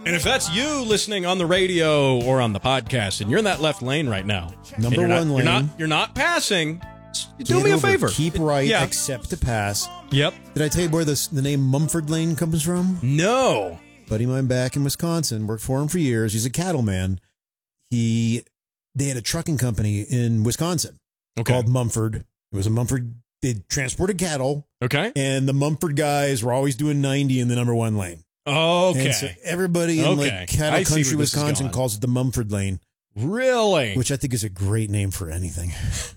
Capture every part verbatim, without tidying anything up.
And if that's you listening on the radio or on the podcast, and you're in that left lane right now, number you're one not, lane, you're not, you're not passing. Do Get me a over, favor. Keep right, yeah. accept to pass. Yep. Did I tell you where this, the name Mumford Lane comes from? No. Buddy of mine back in Wisconsin, worked for him for years. He's a cattleman. He, they had a trucking company in Wisconsin okay. called Mumford. It was a Mumford. They transported cattle. Okay. And the Mumford guys were always doing ninety in the number one lane. Okay. And so everybody in okay. like cattle I country, Wisconsin, calls it the Mumford Lane. Really? Which I think is a great name for anything.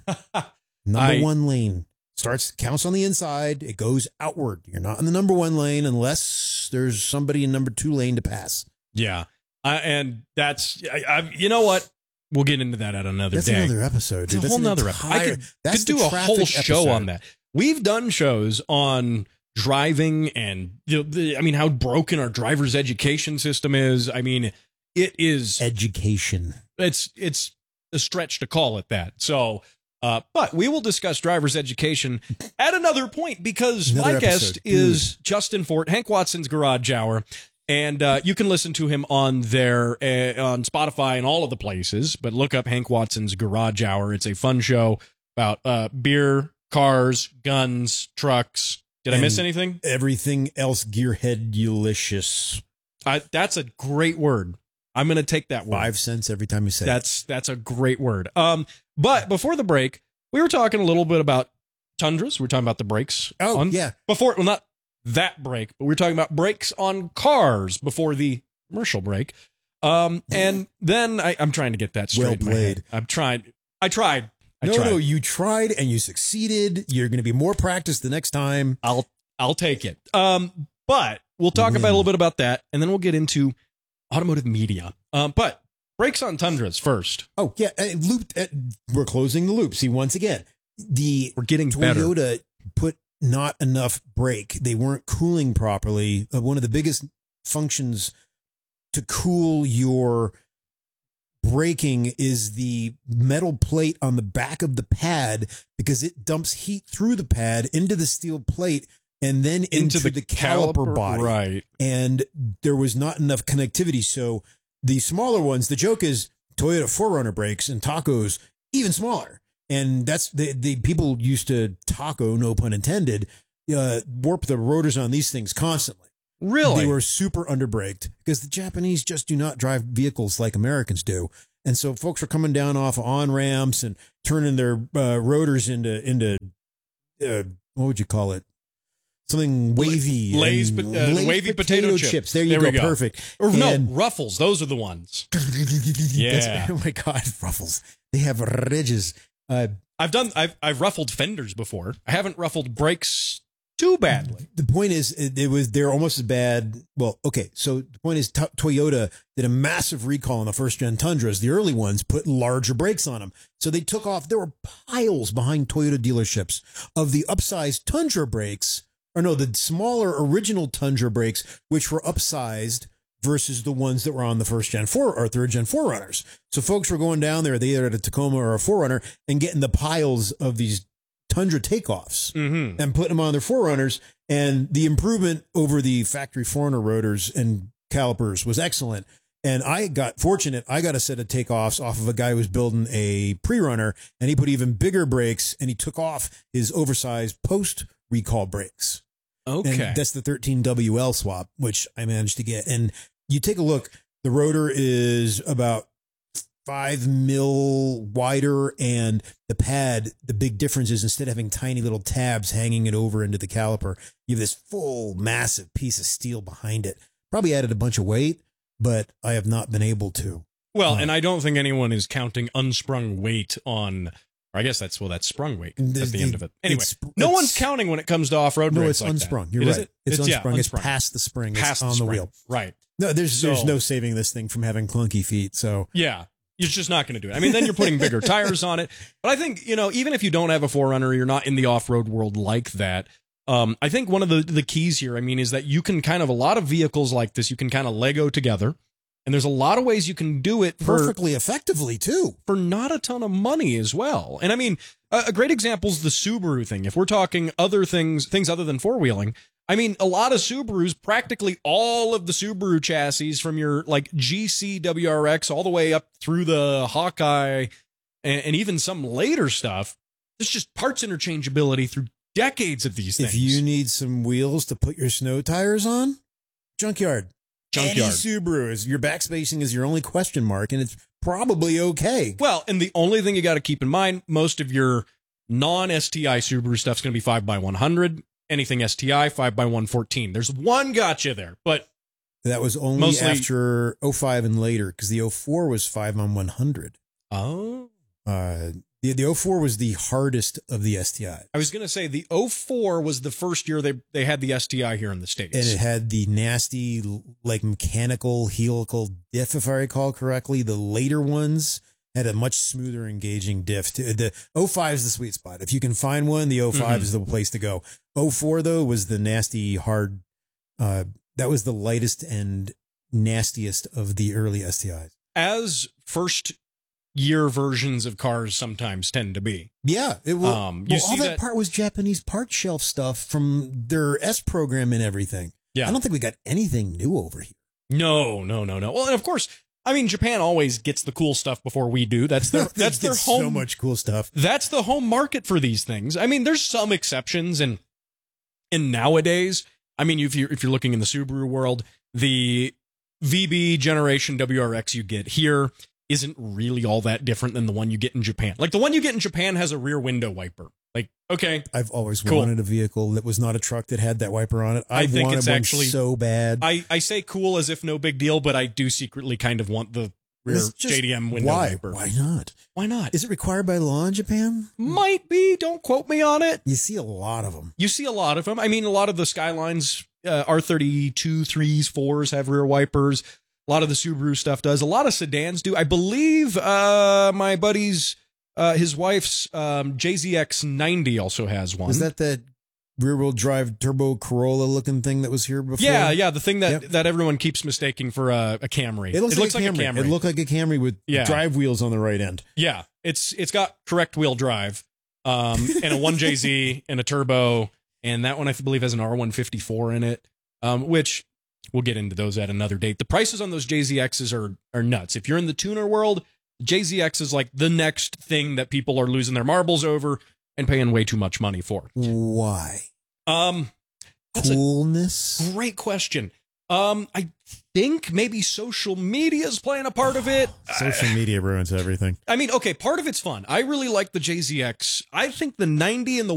Number I, one lane starts, counts on the inside. It goes outward. You're not in the number one lane unless there's somebody in number two lane to pass. Yeah. Uh, and that's, I, I, you know what? We'll get into that at another that's day. That's another episode. Dude. It's a whole nother episode. I could, could do a whole show episode. on that. We've done shows on driving and, you know, the, I mean, how broken our driver's education system is. I mean, it is education. It's, it's a stretch to call it that. So, uh, but we will discuss driver's education at another point because another my episode. guest is Dude. Justin Fort, Hank Watson's Garage Hour. And uh, you can listen to him on their uh, on Spotify and all of the places. But look up Hank Watson's Garage Hour. It's a fun show about uh, beer, cars, guns, trucks. Did and I miss anything? Everything else gearhead-ulicious. I, that's a great word. I'm going to take that word. Five cents every time you say that's, it. That's a great word. Um, but before the break, we were talking a little bit about Tundras. We were talking about the brakes. Oh, on, yeah. Before, well, not that break, but we were talking about brakes on cars before the commercial break. Um, and then I, I'm trying to get that straight. Well played. I'm trying. I tried. I no, tried. no, you tried and you succeeded. You're going to be more practiced the next time. I'll, I'll take it. Um, but we'll talk about a little bit about that, and then we'll get into automotive media. Um, but brakes on Tundras first. Oh yeah, uh, loop. Uh, we're closing the loop. See, once again, the we're getting Toyota better. put not enough brake. They weren't cooling properly. Uh, one of the biggest functions to cool your braking is the metal plate on the back of the pad, because it dumps heat through the pad into the steel plate and then into, into the, the caliper, caliper body. Right. And there was not enough connectivity. So the smaller ones, the joke is Toyota four runner brakes and Tacos even smaller. And that's the, the people used to taco, no pun intended, uh, warp the rotors on these things constantly. Really? They were super underbraked because the Japanese just do not drive vehicles like Americans do. And so folks were coming down off on ramps and turning their uh, rotors into, into uh, what would you call it? Something wavy. Lay's, uh, Lay's wavy potato, potato chips. chips. There you there go. go. Perfect. Or and, no, Ruffles. Those are the ones. Yeah. Oh my God, Ruffles. They have ridges. Uh, I've done, I've, I've ruffled fenders before. I haven't ruffled brakes too badly. The point is, it, it was, they're almost as bad. Well, okay. So the point is, t- Toyota did a massive recall on the first gen Tundras. The early ones put larger brakes on them. So they took off, there were piles behind Toyota dealerships of the upsized Tundra brakes, or no, the smaller original Tundra brakes, which were upsized versus the ones that were on the first gen four or third gen four runners. So folks were going down there, they either had a Tacoma or a four runner, and getting the piles of these Tundra takeoffs mm-hmm. and putting them on their four runners. And the improvement over the factory four runner rotors and calipers was excellent. And I got fortunate. I got a set of takeoffs off of a guy who was building a pre-runner, and he put even bigger brakes, and he took off his oversized post recall brakes. Okay. And that's the thirteen W L swap, which I managed to get. And you take a look, the rotor is about five mil wider, and the pad, the big difference is instead of having tiny little tabs hanging it over into the caliper, you have this full massive piece of steel behind it. Probably added a bunch of weight, but I have not been able to. Well, um, and I don't think anyone is counting unsprung weight on, or I guess that's, well, that's sprung weight at the, the end of it. Anyway, no one's counting when it comes to off-road no, brakes it's like unsprung. That. You're it right. It? It's, it's unsprung. Yeah, it's unsprung. past the spring. Past it's on the, the wheel. Right. No, there's so, there's no saving this thing from having clunky feet. So yeah. You're just not going to do it. I mean, then you're putting bigger tires on it. But I think, you know, even if you don't have a four runner, you're not in the off-road world like that. Um, I think one of the, the keys here, I mean, is that you can kind of, a lot of vehicles like this, you can kind of Lego together. And there's a lot of ways you can do it for, perfectly effectively, too. For not a ton of money as well. And I mean, a, a great example is the Subaru thing. If we're talking other things, things other than four-wheeling, I mean, a lot of Subarus, practically all of the Subaru chassis from your like G C W R X all the way up through the Hawkeye and, and even some later stuff, there's just parts interchangeability through decades of these things. If you need some wheels to put your snow tires on, junkyard. Junkyard. Any Subaru is your backspacing is your only question mark, and it's probably okay. Well, and the only thing you got to keep in mind, most of your non-S T I Subaru stuff's going to be five by one hundred. Anything S T I, five by one fourteen. There's one gotcha there, but that was only mostly, after oh five and later, because the oh four was five on one hundred. Oh. Uh, the, the oh four was the hardest of the S T I. I was going to say the oh four was the first year they, they had the S T I here in the States. And it had the nasty, like, mechanical helical diff, if I recall correctly. The later ones had a much smoother, engaging diff. The oh five is the sweet spot. If you can find one, the oh five mm-hmm. is the place to go. oh four, though, was the nasty, hard, uh, that was the lightest and nastiest of the early S T Is. As first year versions of cars sometimes tend to be. Yeah. It will, um, you well, see all that, that part was Japanese part shelf stuff from their S program and everything. Yeah. I don't think we got anything new over here. No, no, no, no. Well, and of course, I mean, Japan always gets the cool stuff before we do. That's their that's their home. So much cool stuff. That's the home market for these things. I mean, there's some exceptions, and and nowadays, I mean, if you're if you're looking in the Subaru world, the V B generation W R X you get here isn't really all that different than the one you get in Japan. Like the one you get in Japan has a rear window wiper. Like, okay, I've always cool. wanted a vehicle that was not a truck that had that wiper on it. I, I think wanted it's one actually so bad. I, I say cool as if no big deal, but I do secretly kind of want the rear just, J D M window why? wiper. Why not? Why not? Is it required by law in Japan? Might be. Don't quote me on it. You see a lot of them. You see a lot of them. I mean, a lot of the Skylines, uh, R thirty-two, threes, fours have rear wipers. A lot of the Subaru stuff does. A lot of sedans do. I believe uh, my buddy's, uh, his wife's um, J Z X ninety also has one. Is that that rear-wheel drive turbo Corolla looking thing that was here before? Yeah, yeah, the thing that, yep. that everyone keeps mistaking for a, a Camry. It looks, it like, looks a like a Camry. Camry. It looked like a Camry with yeah. drive wheels on the right end. Yeah, it's it's got correct wheel drive um, and a one J Z and a turbo, and that one I believe has an R one fifty-four in it, um, which we'll get into those at another date. The prices on those J Z Xs are are nuts. If you're in the tuner world, J Z X is like the next thing that people are losing their marbles over and paying way too much money for. Why? Um, that's coolness. A great question. Um, I think maybe social media is playing a part of it. Social media ruins everything. I mean, okay, part of it's fun. I really like the J Z X. I think the ninety and the